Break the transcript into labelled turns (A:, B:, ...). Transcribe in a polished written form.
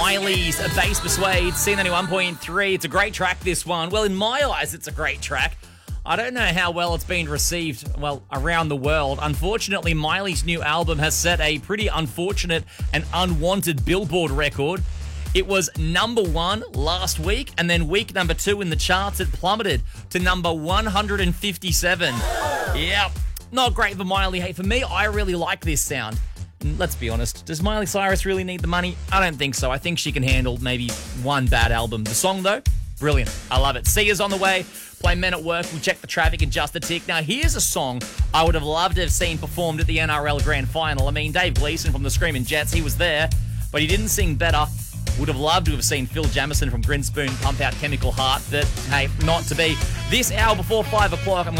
A: Miley's Bass Persuade, C91.3. It's a great track, this one. Well, in my eyes, it's a great track. I don't know how well it's been received, around the world. Unfortunately, Miley's new album has set a pretty unfortunate and unwanted Billboard record. It was number 1 last week, and then week number 2 in the charts, it plummeted to number 157. Yep, not great for Miley. Hey, for me, I really like this sound. And let's be honest, does Miley Cyrus really need the money? I don't think so. I think she can handle maybe one bad album. The song, though, brilliant. I love it. Sia's on the way. Play Men at Work. We'll check the traffic in just a tick. Now, here's a song I would have loved to have seen performed at the NRL Grand Final. I mean, Dave Gleeson from the Screaming Jets, he was there, but he didn't sing better. Would have loved to have seen Phil Jamieson from Grinspoon pump out Chemical Heart, but hey, not to be. This hour before 5 o'clock, I'm